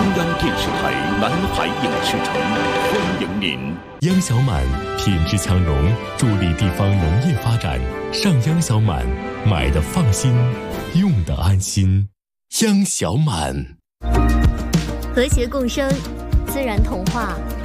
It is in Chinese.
央电视台南海影视城欢迎您。 秧小满品质强农，助力地方农业发展。上秧小满，买的放心，用的安心。秧小满， 和谐共生，自然童话。